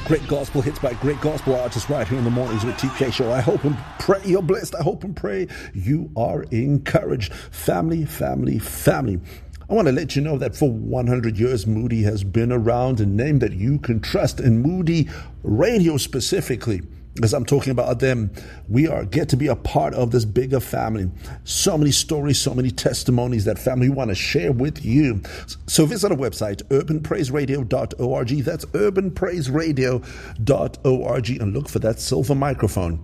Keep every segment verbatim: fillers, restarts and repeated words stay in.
great gospel hits by great gospel artists right here in the Mornings with T K Show. I hope and pray you're blessed. I hope and pray you are encouraged. Family, family, family. I want to let you know that for one hundred years, Moody has been around, a name that you can trust, and Moody Radio specifically. As I'm talking about them, we are get to be a part of this bigger family. So many stories, so many testimonies that family want to share with you. So visit our website, urban praise radio dot org. That's urban praise radio dot org, and look for that silver microphone.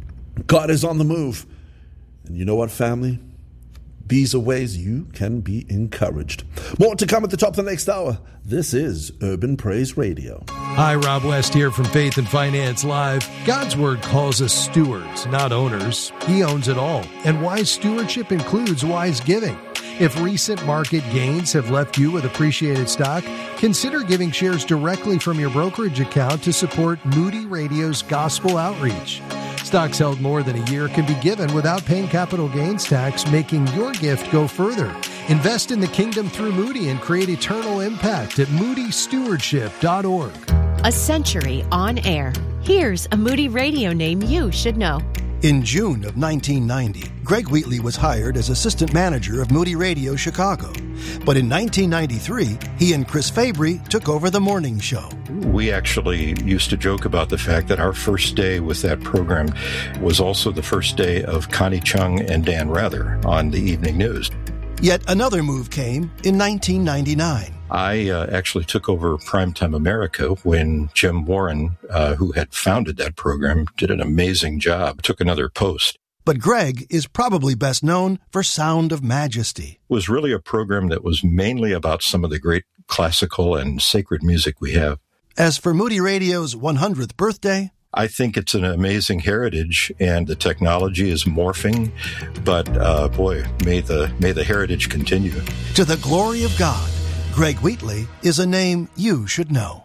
God is on the move. And you know what, family? These are ways you can be encouraged. More to come at the top of the next hour. This is Urban Praise Radio. Hi, Rob West here from Faith and Finance Live. God's Word calls us stewards, not owners. He owns it all. And wise stewardship includes wise giving. If recent market gains have left you with appreciated stock, consider giving shares directly from your brokerage account to support Moody Radio's gospel outreach. Stocks held more than a year can be given without paying capital gains tax, making your gift go further. Invest in the kingdom through Moody and create eternal impact at moody stewardship dot org. A century on air. Here's a Moody Radio name you should know. In June of nineteen ninety, Greg Wheatley was hired as assistant manager of Moody Radio Chicago. But in nineteen ninety-three, he and Chris Fabry took over the morning show. We actually used to joke about the fact that our first day with that program was also the first day of Connie Chung and Dan Rather on the evening news. Yet another move came in nineteen ninety-nine. I uh, actually took over Primetime America when Jim Warren, uh, who had founded that program, did an amazing job, took another post. But Greg is probably best known for Sound of Majesty. It was really a program that was mainly about some of the great classical and sacred music we have. As for Moody Radio's one hundredth birthday, I think it's an amazing heritage, and the technology is morphing. But uh, boy, may the may the heritage continue. To the glory of God, Greg Wheatley is a name you should know.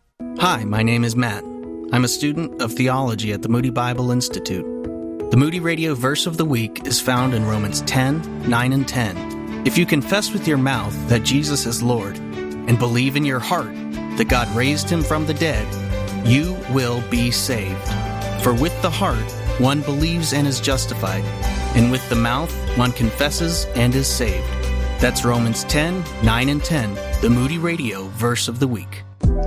Hi, my name is Matt. I'm a student of theology at the Moody Bible Institute. The Moody Radio verse of the week is found in Romans ten, nine, and ten. If you confess with your mouth that Jesus is Lord and believe in your heart that God raised him from the dead, you will be saved. For with the heart one believes and is justified, and with the mouth one confesses and is saved. That's Romans ten, nine, and ten, the Moody Radio verse of the week.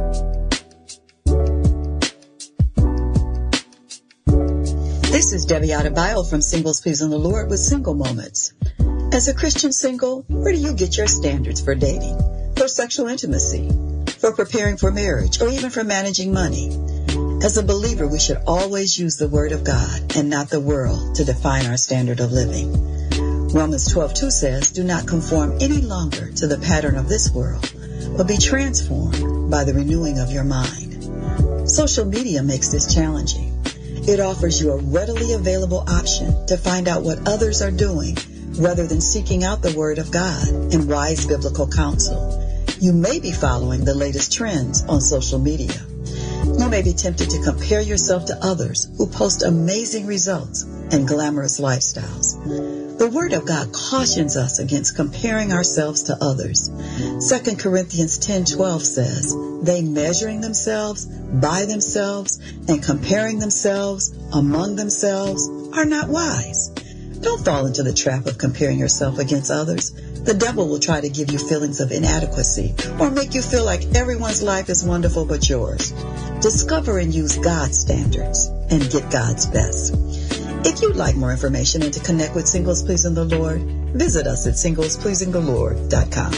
This is Debbie Adebayo from Singles Pleasing the Lord with Single Moments. As a Christian single, where do you get your standards for dating, for sexual intimacy, for preparing for marriage, or even for managing money? As a believer, we should always use the Word of God and not the world to define our standard of living. Romans twelve two says, do not conform any longer to the pattern of this world, but be transformed by the renewing of your mind. Social media makes this challenging. It offers you a readily available option to find out what others are doing rather than seeking out the Word of God and wise biblical counsel. You may be following the latest trends on social media. You may be tempted to compare yourself to others who post amazing results and glamorous lifestyles. The Word of God cautions us against comparing ourselves to others. Second Corinthians ten twelve says, they measuring themselves by themselves and comparing themselves among themselves are not wise. Don't fall into the trap of comparing yourself against others. The devil will try to give you feelings of inadequacy or make you feel like everyone's life is wonderful but yours. Discover and use God's standards and get God's best. If you'd like more information and to connect with Singles Pleasing the Lord, visit us at singles pleasing the lord dot com.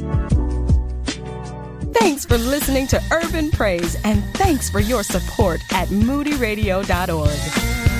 Thanks for listening to Urban Praise, and thanks for your support at moody radio dot org.